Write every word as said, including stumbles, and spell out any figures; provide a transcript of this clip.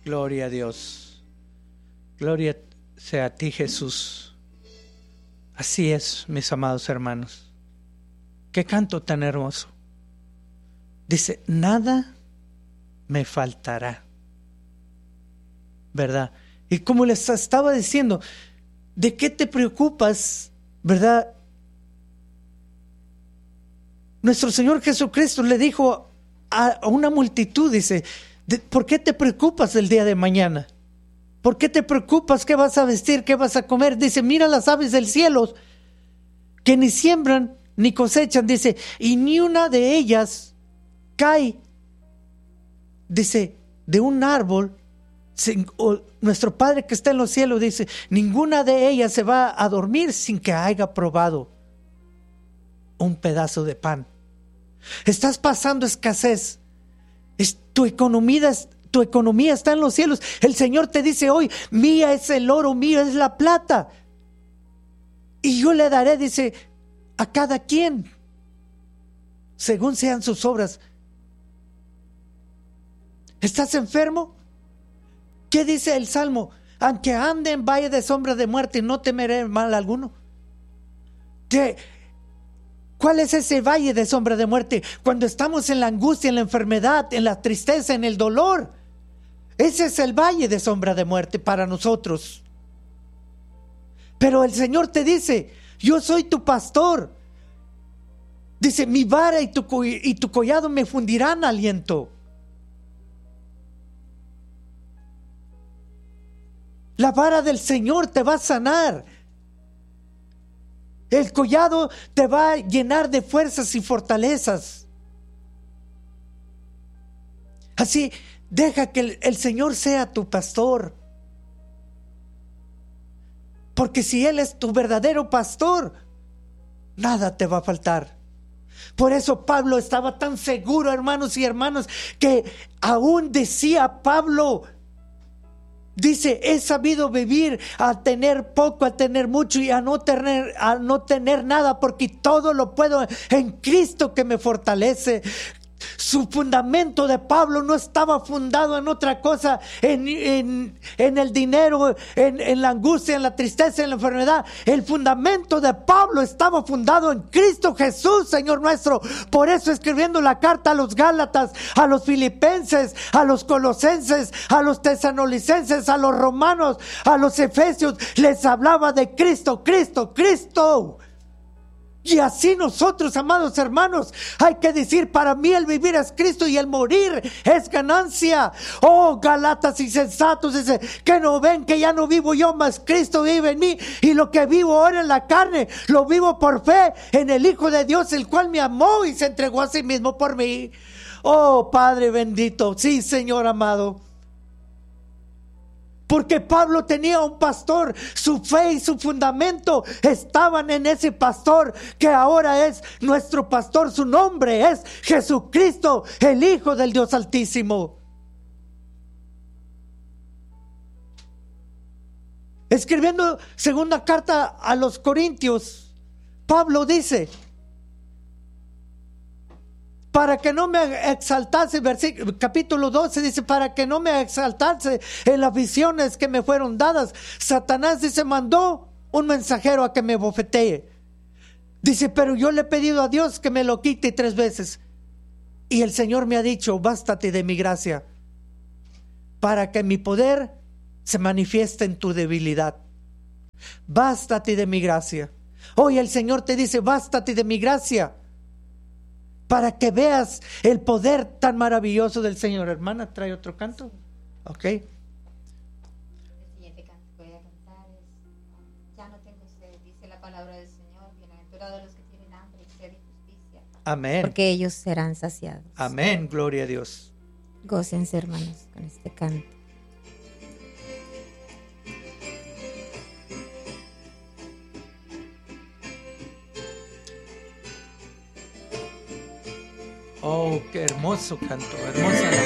Gloria a Dios. Gloria sea a ti, Jesús. Así es, mis amados hermanos. Qué canto tan hermoso. Dice, nada me faltará. ¿Verdad? Y como les estaba diciendo, ¿de qué te preocupas? ¿Verdad? Nuestro Señor Jesucristo le dijo a una multitud, dice, ¿por qué te preocupas del día de mañana? ¿Por qué te preocupas? ¿Qué vas a vestir? ¿Qué vas a comer? Dice, mira las aves del cielo, que ni siembran ni cosechan, dice, y ni una de ellas cae, dice, de un árbol. Sin, o, nuestro Padre que está en los cielos dice, ninguna de ellas se va a dormir sin que haya probado un pedazo de pan. Estás pasando escasez. Es, tu economía, tu economía está en los cielos. El Señor te dice hoy, mía es el oro, mía es la plata. Y yo le daré, dice, a cada quien, según sean sus obras. ¿Estás enfermo? ¿Qué dice el Salmo? Aunque ande en valle de sombra de muerte, no temeré mal alguno. ¿Qué? ¿Cuál es ese valle de sombra de muerte? Cuando estamos en la angustia, en la enfermedad, en la tristeza, en el dolor. Ese es el valle de sombra de muerte para nosotros. Pero el Señor te dice, yo soy tu pastor. Dice, mi vara y tu, y tu collado me fundirán aliento. La vara del Señor te va a sanar. El collado te va a llenar de fuerzas y fortalezas. Así, deja que el, el Señor sea tu pastor. Porque si Él es tu verdadero pastor, nada te va a faltar. Por eso Pablo estaba tan seguro, hermanos y hermanas, que aún decía Pablo, dice, he sabido vivir a tener poco, a tener mucho y a no tener, a no tener nada, porque todo lo puedo en Cristo que me fortalece. Su fundamento de Pablo no estaba fundado en otra cosa, en, en, en el dinero, en, en la angustia, en la tristeza, en la enfermedad. El fundamento de Pablo estaba fundado en Cristo Jesús, Señor nuestro. Por eso, escribiendo la carta a los Gálatas, a los Filipenses, a los Colosenses, a los Tesalonicenses, a los Romanos, a los Efesios, les hablaba de Cristo, Cristo, Cristo. Y así nosotros, amados hermanos, hay que decir, para mí el vivir es Cristo y el morir es ganancia. Oh, Gálatas insensatos, dice, que no ven que ya no vivo yo, mas Cristo vive en mí. Y lo que vivo ahora en la carne, lo vivo por fe en el Hijo de Dios, el cual me amó y se entregó a sí mismo por mí. Oh, Padre bendito, sí, Señor amado. Porque Pablo tenía un pastor, su fe y su fundamento estaban en ese pastor que ahora es nuestro pastor. Su nombre es Jesucristo, el Hijo del Dios Altísimo. Escribiendo segunda carta a los Corintios, Pablo dice, para que no me exaltase, versículo, capítulo doce dice, para que no me exaltase en las visiones que me fueron dadas, Satanás dice, mandó un mensajero a que me bofetee. Dice, pero yo le he pedido a Dios que me lo quite tres veces. Y el Señor me ha dicho, bástate de mi gracia, para que mi poder se manifieste en tu debilidad. Bástate de mi gracia. Hoy el Señor te dice, bástate de mi gracia, para que veas el poder tan maravilloso del Señor. Hermana, ¿trae otro canto? Ok. El siguiente canto que voy a cantar es Ya no tengo sed, dice la palabra del Señor. Bienaventurados los que tienen hambre y sed y justicia, Amén. porque ellos serán saciados. Amén, gloria a Dios. Gócense, hermanos, con este canto. Oh, qué hermoso canto, hermosa.